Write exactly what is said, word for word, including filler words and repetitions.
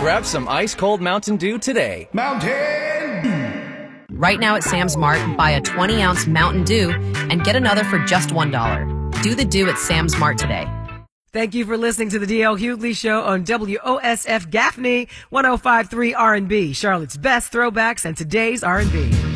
Grab some ice-cold Mountain Dew today. Mountain! Right now at Sam's Mart, buy a twenty-ounce Mountain Dew and get another for just one dollar. Do the Dew at Sam's Mart today. Thank you for listening to the D L Hughley Show on W O S F Gaffney, one oh five point three R and B, Charlotte's best throwbacks and today's R and B.